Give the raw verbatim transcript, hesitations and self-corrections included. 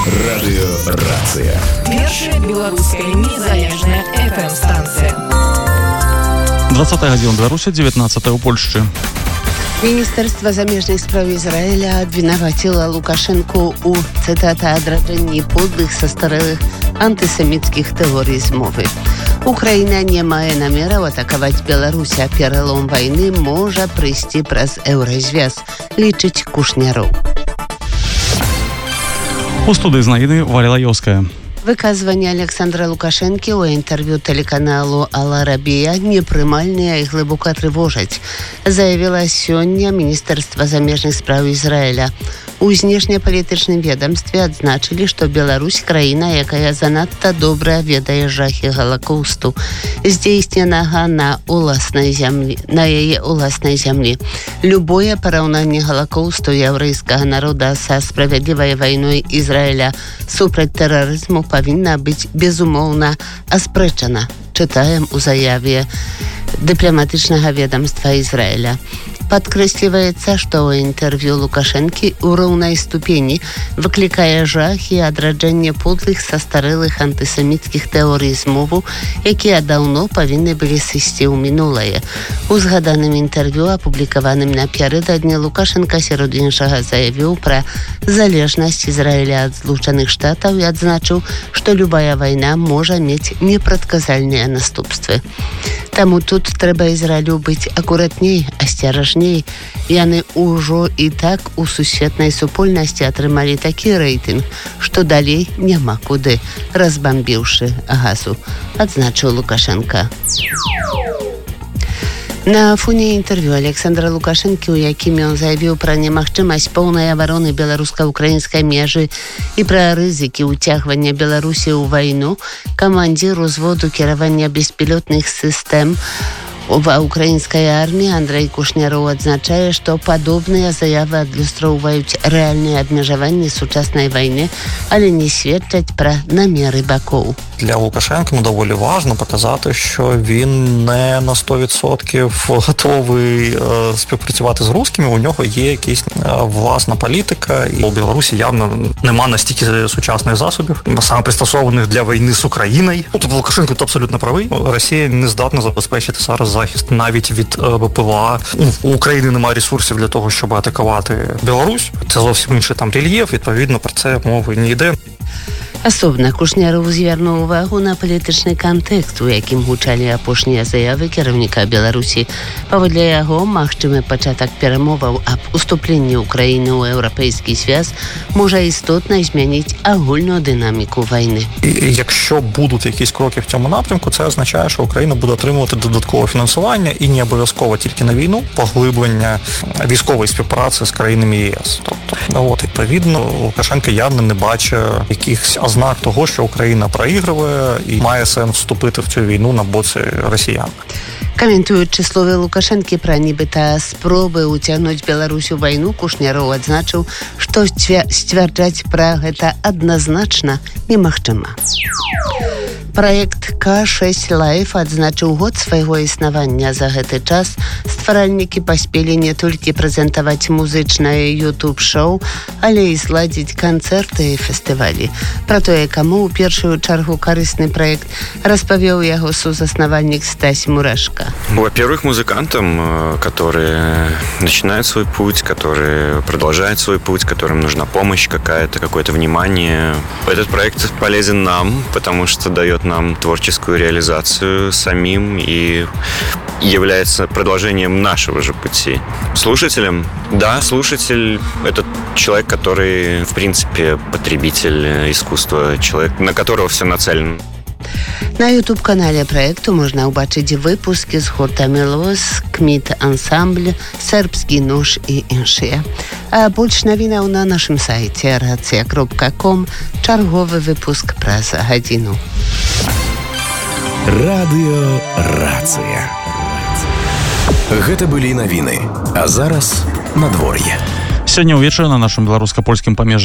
Радыёрацыя. Першая беларуская незалежная эф эм-станцыя. двадцатая гадзіна ў Беларусі, дзевятнаццатая ў Польшчы. Міністэрства замежных спраў Ізраіля абвінаваціла Лукашэнку ў, цытата, адраджэнні подлых састарэлых антысеміцкіх тэорый змовы. Украіна не мае намераў атакаваць Беларусь, а пералом вайны можа прыйсці праз еўразвяз, лічыць Кушняроў. У студыі з навіны Валя Лаёўская. Выказванне Александра Лукашэнкі ў інтэрв'ю тэлеканалу «Ал-Арабія» непрымальныя і глыбока трывожаць, заявіла сёння Міністэрства замежных спраў Ізраіля. У знешнепалітычным ведамстве адзначылі, што Беларусь краіна, якая занадта добра ведае жахі Галакоўсту, здзейсненага на уласнай зямлі, на яе уласнай зямлі. Любое параўнанне Галакоўсту яўрэйскага народа са справядлівай вайной Ізраіля супраць тэрарызму павінна быць безумоўна аспрэчана, чытаем у заяве дыпламатычнага ведамства Ізраіля. Падкрэсліваецца, што ў інтэрв'ю Лукашэнкі ў роўнай ступені выклікае жах і адраджэнне подлых састарэлых антысеміцкіх тэорый змову, якія даўно павінны былі сысці ў мінулае. У згаданым інтэрв'ю, апублікаваным напярэдадні, Лукашенка сярод іншага заявіў пра залежнасць Ізраіля ад Злучаных Штатаў і адзначыў, што любая вайна можа мець непрадказальныя наступствы. Таму тут трэба Ізраілю быць акуратней, асцяражней. Яны ўжо і так у сусветнай супольнасці атрымалі такі рэйтынг, што далей няма куды, разбамбіўшы газу, адзначыў Лукашенка. На фоне інтэрв'ю Александра Лукашэнкі, у якім ён заявіў пра немагчымасць поўнай абароны беларуска-украінскай межы і пра рызыкі ўцягвання Беларусі ў вайну, камандзір узводу кіравання беспілотных сістэм ва ўкраінскай арміі Андрэй Кушняроў адзначае, што падобныя заявы адлюстроўваюць рэальныя абмежаванні сучаснай вайны, але не сведчаць пра намеры бакоў. Для Лукашенка ну, доволі важно показати, що він не на сто відсотків готовий е, співпрацювати з русскими. У нього є якась е, власна політика. І у Білорусі явно нема настільки сучасних засобів, саме пристосованих для війни з Україною. Ну, тобто Лукашенко тут абсолютно правий. Росія не здатна забезпечити зараз захист навіть від е, БПЛА. У України немає ресурсів для того, щоб атакувати Білорусь. Це зовсім інший там рельєф. Відповідно, про це мови не йде. Асобна Кушняроў звярнуў увагу на палітычны кантэкст, у якім гучалі апошнія заявы кіраўніка Беларусі. Паводле яго, магчымы пачатак перамоваў аб уступленні Украіны ў еўрапейскі звяз можа істотна змяніць агульную динаміку війни. І якщо будуть якісь кроки в цьому напрямку, це означає, що Україна буде отримувати додаткове фінансування і не обов'язково тільки на війну, поглиблення військової співпраці з країнами ЄС. Тобто, от, відповідно, Лукашенко явно не бачить якихось ознак того, що Україна проігрує і має сенс вступити в цю війну на боці росіян. Каментуючы словы Лукашэнкі пра нібыта спробы ўцягнуць Беларусь у вайну, Кушняроў адзначыў, што сцвярджаць пра гэта адназначна немагчыма. Праект ка шэсць Лайф адзначыў год свайго існавання. За гэты час стваральнікі паспелі не толькі прэзентаваць музычнае ютуб-шоу, але і зладзіць канцэрты і фестывалі. Пра тое, каму ў першую чаргу карысны праект, распавёў яго сузаснавальнік Стась Мурашка. Во-первых, музыкантам, которые начинают свой путь, которые продолжают свой путь, которым нужна помощь какая-то, какое-то внимание. Этот проект полезен нам, потому что дает нам творческую реализацию самим и является продолжением нашего же пути. Слушателям? Да, слушатель – это человек, который, в принципе, потребитель искусства, человек, на которого все нацелено. На ютуб-канале праекту можна ўбачыць выпускі з гуртамі «Лос», «Кміт-ансамбль», «Сербскі нож» і іншыя. А больш навінаў на нашым сайце рацыя кропка ком, чарговы выпуск праз гадзіну. Радыёрацыя. Гэта былі навіны. А зараз надвор'е. Сёння ўвечары на нашым беларуска-польскім памежжы